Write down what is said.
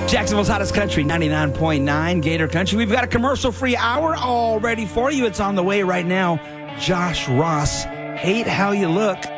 Jacksonville's hottest country, 99.9 Gator Country. We've got a commercial-free hour all ready for you. It's on the way right now. Josh Ross, Hate How You Look.